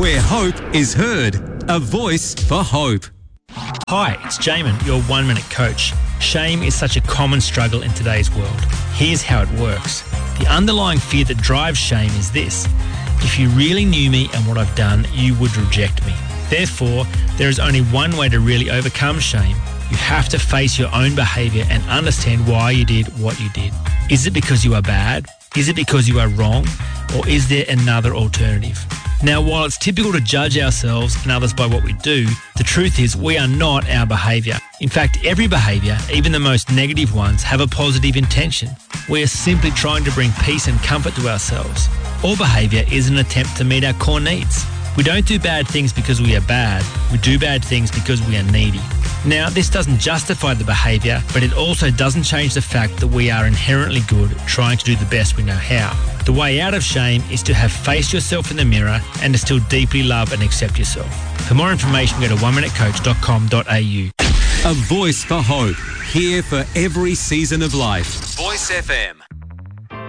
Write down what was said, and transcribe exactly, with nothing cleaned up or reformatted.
where hope is heard. A voice for hope. Hi, it's Jamin, your one-minute coach. Shame is such a common struggle in today's world. Here's how it works. The underlying fear that drives shame is this: if you really knew me and what I've done, you would reject me. Therefore, there is only one way to really overcome shame. You have to face your own behaviour and understand why you did what you did. Is it because you are bad? Is it because you are wrong? Or is there another alternative? Now, while it's typical to judge ourselves and others by what we do, the truth is we are not our behaviour. In fact, every behaviour, even the most negative ones, have a positive intention. We are simply trying to bring peace and comfort to ourselves. All behaviour is an attempt to meet our core needs. We don't do bad things because we are bad. We do bad things because we are needy. Now, this doesn't justify the behaviour, but it also doesn't change the fact that we are inherently good, trying to do the best we know how. The way out of shame is to have faced yourself in the mirror and to still deeply love and accept yourself. For more information, go to one minute coach dot com dot a u. A voice for hope, here for every season of life. Voice F M.